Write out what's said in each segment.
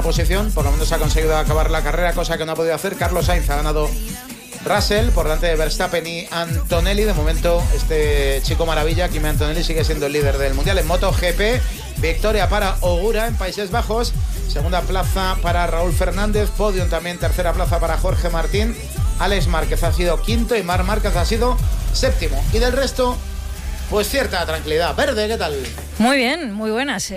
posición, por lo menos ha conseguido acabar la carrera, cosa que no ha podido hacer Carlos Sainz. Ha ganado Russell por delante de Verstappen y Antonelli. De momento este chico maravilla, Kimi Antonelli, sigue siendo el líder del mundial. En MotoGP, victoria para Ogura en Países Bajos, segunda plaza para Raúl Fernández, podium también, tercera plaza para Jorge Martín. Alex Márquez ha sido quinto y Marc Márquez ha sido séptimo. Y del resto, pues cierta tranquilidad. Verde, ¿qué tal? Muy bien, muy buenas.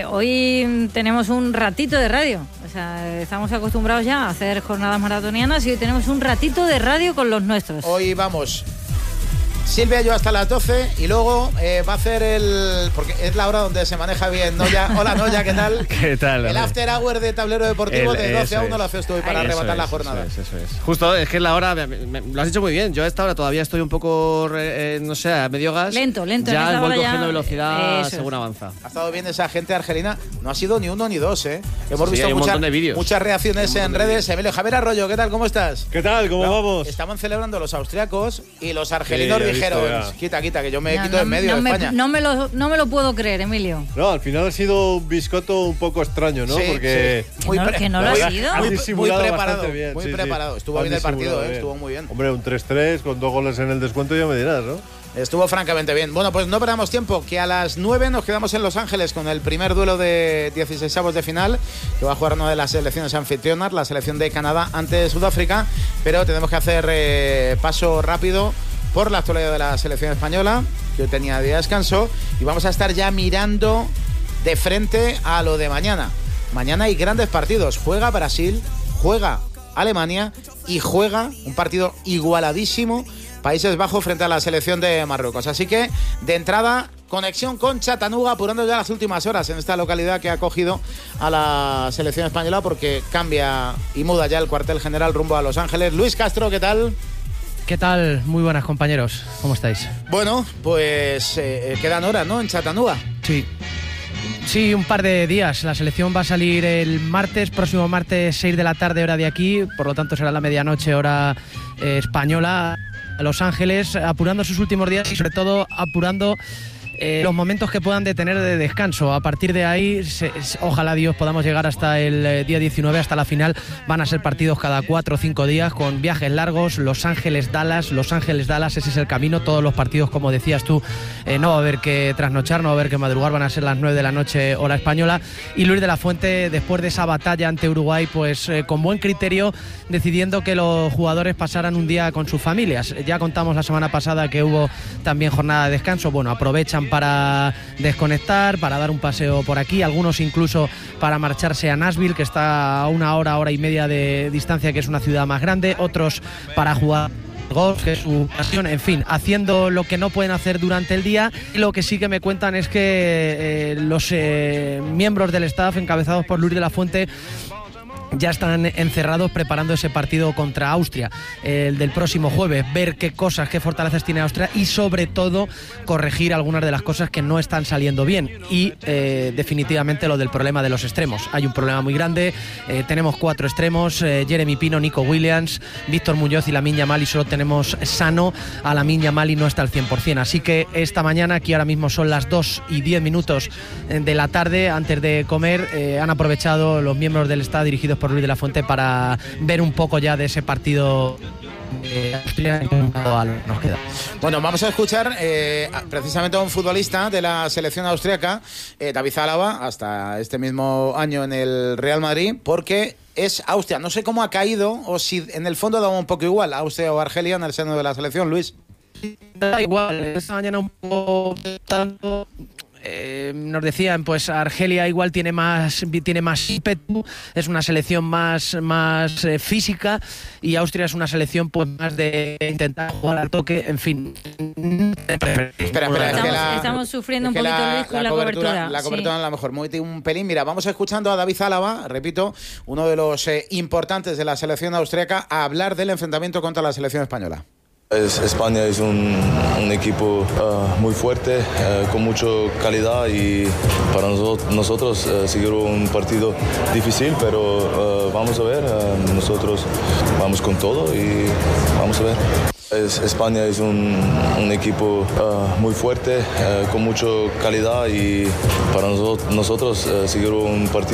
Hoy tenemos un ratito de radio. O sea, estamos acostumbrados ya a hacer jornadas maratonianas y hoy tenemos un ratito de radio con los nuestros. Hoy vamos Silvia y yo hasta las 12 y luego va a hacer porque es la hora donde se maneja bien Noya. Hola Noya, ¿qué tal? ¿Qué tal? El after hour de Tablero Deportivo de 12 a 1 lo haces tú hoy para arrebatar la jornada. Eso es. Justo, es que es la hora, lo has dicho muy bien, yo a esta hora todavía estoy un poco, no sé, a medio gas. Lento. Ya voy cogiendo velocidad eso según avanza. Ha estado bien esa gente argelina, no ha sido ni uno ni dos, ¿eh? Hemos visto muchas reacciones en redes. Emilio, Javier Arroyo, ¿qué tal? ¿Cómo estás? ¿Qué tal? ¿Cómo vamos? Estaban celebrando los austriacos y los argelinos dijeron, quita, que yo me quito en medio de España. No me lo puedo creer, Emilio. No, al final ha sido un biscoto un poco extraño, ¿no? Sí, porque sí. Que no lo ha sido. Muy preparado, bien. Muy preparado. Estuvo bien el partido, estuvo muy bien. Hombre, un 3-3 con 2 goles en el descuento, ya me dirás, ¿no? Estuvo francamente bien. Bueno, pues no perdamos tiempo, que a las 9 nos quedamos en Los Ángeles con el primer duelo de 16avos de final, que va a jugar una de las selecciones anfitrionas, la selección de Canadá ante Sudáfrica, pero tenemos que hacer paso rápido por la actualidad de la selección española, que hoy tenía día de descanso, y vamos a estar ya mirando de frente a lo de mañana. Mañana hay grandes partidos. Juega Brasil, juega Alemania y juega un partido igualadísimo, Países Bajos frente a la selección de Marruecos. Así que, de entrada, conexión con Chattanooga, apurando ya las últimas horas en esta localidad que ha acogido a la selección española, porque cambia y muda ya el cuartel general rumbo a Los Ángeles. Luis Castro, ¿qué tal? ¿Qué tal? Muy buenas, compañeros. ¿Cómo estáis? Bueno, pues quedan horas, ¿no? En Chattanooga. Sí, un par de días. La selección va a salir el próximo martes 6 de la tarde, hora de aquí. Por lo tanto, será la medianoche, hora española, a Los Ángeles, apurando sus últimos días y sobre todo apurando los momentos que puedan de tener de descanso. A partir de ahí, ojalá Dios podamos llegar hasta el día 19, hasta la final. Van a ser partidos cada 4 o 5 días con viajes largos. Los Ángeles-Dallas, ese es el camino. Todos los partidos, como decías tú, no va a haber que trasnochar, no va a haber que madrugar, van a ser las 9 de la noche, hora española. Y Luis de la Fuente, después de esa batalla ante Uruguay, pues con buen criterio, decidiendo que los jugadores pasaran un día con sus familias. Ya contamos la semana pasada que hubo también jornada de descanso. Bueno, aprovechan para desconectar, para dar un paseo por aquí, algunos incluso para marcharse a Nashville, que está a una hora y media de distancia, que es una ciudad más grande, otros para jugar golf, que es su pasión, en fin, haciendo lo que no pueden hacer durante el día. Y lo que sí que me cuentan es que los miembros del staff, encabezados por Luis de la Fuente, ya están encerrados preparando ese partido contra Austria, el del próximo jueves, ver qué fortalezas tiene Austria y sobre todo corregir algunas de las cosas que no están saliendo bien. Y definitivamente lo del problema de los extremos. Hay un problema muy grande, tenemos 4 extremos, Jeremy Pino, Nico Williams, Víctor Muñoz y Lamine Yamal, y solo tenemos sano a Lamine Yamal y no está al 100%. Así que esta mañana, aquí ahora mismo son las 2:10 de la tarde, antes de comer, han aprovechado los miembros del staff dirigidos por Luis de la Fuente para ver un poco ya de ese partido Austria que nos queda. Bueno, vamos a escuchar precisamente a un futbolista de la selección austríaca, David Alaba, hasta este mismo año en el Real Madrid, porque es Austria. No sé cómo ha caído, o si en el fondo daba un poco igual Austria o Argelia en el seno de la selección, Luis. Da igual, esta mañana un poco tanto. Nos decían, pues Argelia igual tiene más ímpetu, es una selección más física, y Austria es una selección pues más de intentar jugar al toque, en fin. Espera, estamos sufriendo un poquito, Luis, con la cobertura. La cobertura, sí. A lo mejor muy un pelín. Mira, vamos escuchando a David Alaba, repito, uno de los importantes de la selección austríaca, a hablar del enfrentamiento contra la selección española. España es un equipo muy fuerte, con mucha calidad, y para nosotros seguir un partido difícil, pero vamos a ver, nosotros vamos con todo y vamos a ver. España es un equipo muy fuerte, con mucha calidad, y para nosotros seguir un partido